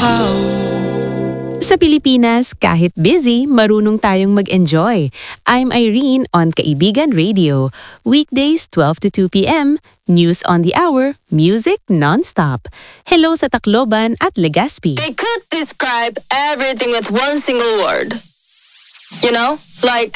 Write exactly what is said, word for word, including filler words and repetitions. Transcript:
Sa Pilipinas, kahit busy, marunong tayong mag-enjoy. I'm Irene on Kaibigan Radio. Weekdays twelve to two p m, news on the hour, music non-stop. Hello sa Tacloban at Legazpi. They could describe everything with one single word. You know, like